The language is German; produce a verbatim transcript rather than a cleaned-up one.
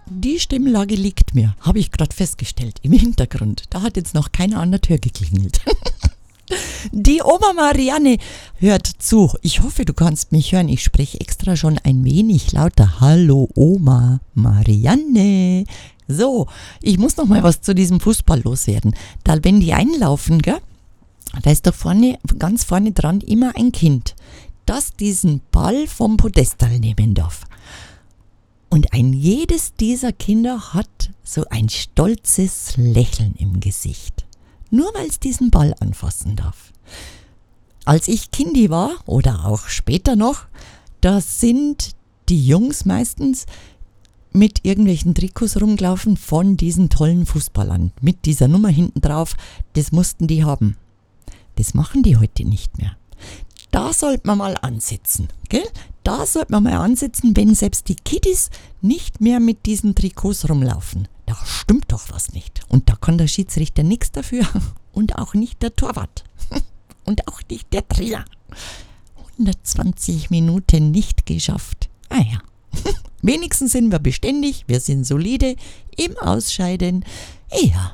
die Stimmlage liegt mir, habe ich gerade festgestellt, im Hintergrund. Da hat jetzt noch keiner an der Tür geklingelt. Die Oma Marianne hört zu. Ich hoffe, du kannst mich hören. Ich spreche extra schon ein wenig lauter. Hallo Oma Marianne. So, ich muss noch mal was zu diesem Fußball loswerden. Da, wenn die einlaufen, gell, da ist doch vorne, ganz vorne dran immer ein Kind, das diesen Ball vom Podestal nehmen darf. Und ein jedes dieser Kinder hat so ein stolzes Lächeln im Gesicht. Nur weil es diesen Ball anfassen darf. Als ich Kindi war, oder auch später noch, da sind die Jungs meistens mit irgendwelchen Trikots rumgelaufen von diesen tollen Fußballern. Mit dieser Nummer hinten drauf, das mussten die haben. Das machen die heute nicht mehr. Da sollte man mal ansetzen, gell? Da sollte man mal ansetzen, wenn selbst die Kiddies nicht mehr mit diesen Trikots rumlaufen. Da stimmt doch was nicht. Und da kann der Schiedsrichter nichts dafür. Und auch nicht der Torwart. Und auch nicht der Trainer. hundertzwanzig Minuten nicht geschafft. Ah ja. Wenigstens sind wir beständig, wir sind solide im Ausscheiden. Ja,